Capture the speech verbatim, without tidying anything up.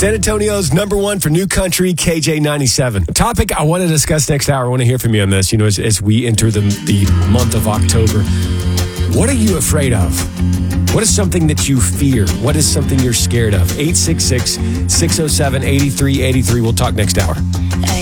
San Antonio's number one for new country, K J ninety-seven. A topic I want to discuss next hour. I want to hear from you on this, you know, as, as we enter the, the month of October. What are you afraid of? What is something that you fear? What is something you're scared of? eight six six, six oh seven, eight three eight three. We'll talk next hour.